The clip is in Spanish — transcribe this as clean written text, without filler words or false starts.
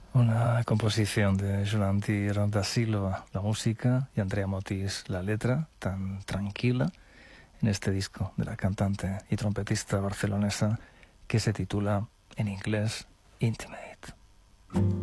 Una composición de Jolantir da Silva, la música, y Andrea Motis, la letra, tan tranquila, en este disco de la cantante y trompetista barcelonesa que se titula, en inglés, Intimate.